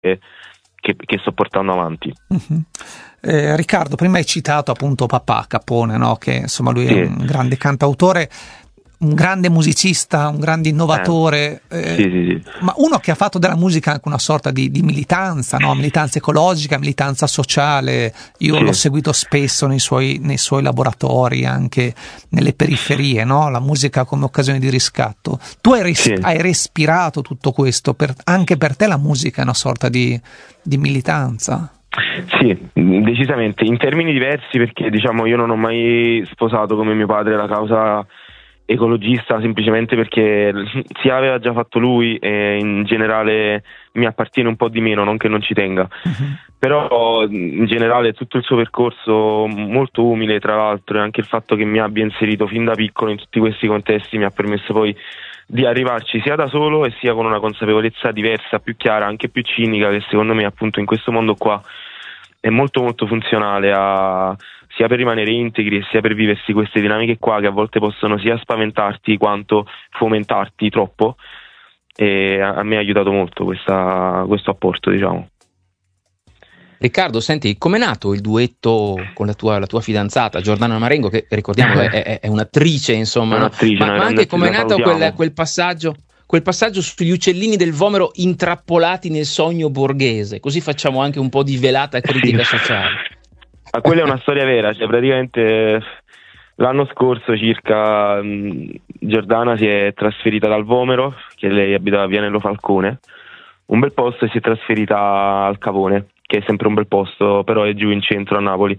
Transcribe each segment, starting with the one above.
che sto portando avanti. Riccardo, prima hai citato appunto papà Capone, no? Che insomma lui è un grande cantautore, un grande musicista, un grande innovatore, sì. ma uno che ha fatto della musica anche una sorta di militanza, no? Militanza ecologica, militanza sociale. Io l'ho seguito spesso nei suoi laboratori, anche nelle periferie, no? La musica come occasione di riscatto. Tu hai respirato tutto questo, anche per te la musica è una sorta di militanza? Sì, decisamente, in termini diversi, perché diciamo io non ho mai sposato come mio padre la causa ecologista, semplicemente perché sia l'aveva già fatto lui e in generale mi appartiene un po' di meno, non che non ci tenga. Però in generale tutto il suo percorso molto umile, tra l'altro, e anche il fatto che mi abbia inserito fin da piccolo in tutti questi contesti mi ha permesso poi di arrivarci sia da solo e sia con una consapevolezza diversa, più chiara, anche più cinica, che secondo me appunto in questo mondo qua è molto molto funzionale sia per rimanere integri e sia per viversi queste dinamiche qua, che a volte possono sia spaventarti quanto fomentarti troppo, e a me ha aiutato molto questo apporto, diciamo. Riccardo, senti, com'è nato il duetto con la tua fidanzata Giordana Marengo, che ricordiamo è un'attrice, insomma, ma anche com'è nato quel passaggio sugli uccellini del Vomero intrappolati nel sogno borghese, così facciamo anche un po' di velata critica sociale. Quella è una storia vera, cioè praticamente l'anno scorso circa Giordana si è trasferita dal Vomero, che lei abitava a Vianello Falcone, un bel posto, e si è trasferita al Cavone, che è sempre un bel posto, però è giù in centro a Napoli,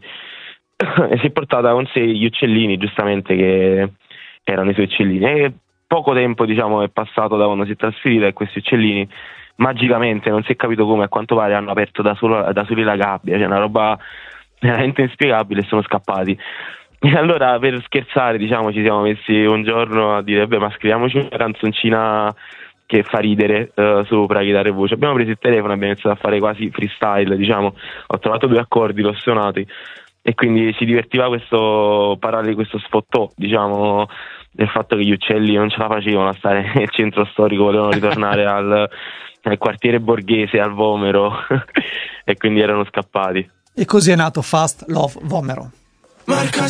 e si è portata con sé gli uccellini, giustamente, che erano i suoi uccellini, e poco tempo, diciamo, è passato da quando si è trasferita, e questi uccellini magicamente, non si è capito come, a quanto pare hanno aperto da soli la gabbia, cioè una roba veramente inspiegabile, e sono scappati. E allora, per scherzare, diciamo, ci siamo messi un giorno a dire: ma scriviamoci una canzoncina che fa ridere sopra chitarra e voce. Abbiamo preso il telefono e abbiamo iniziato a fare quasi freestyle, diciamo. Ho trovato 2 accordi, l'ho suonati, e quindi ci divertiva questo sfottò, diciamo, del fatto che gli uccelli non ce la facevano a stare nel centro storico, volevano ritornare al quartiere borghese, al Vomero, e quindi erano scappati. E così è nato Fast Love Vomero. Marca